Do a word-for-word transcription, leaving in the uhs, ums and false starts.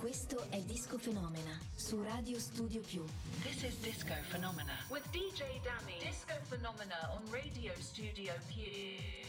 Questo è Disco Fenomena su Radio Studio Più. This is Disco Phenomena with D J Dammy. Disco Phenomena on Radio Studio Più.